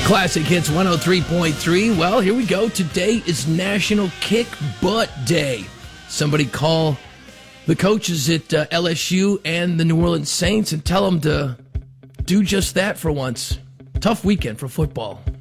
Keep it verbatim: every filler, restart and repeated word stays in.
Classic Hits one oh three point three. Well, here we go. Today is National Kick Butt Day. Somebody call the coaches at uh, L S U and the New Orleans Saints and tell them to do just that for once. Tough weekend for football.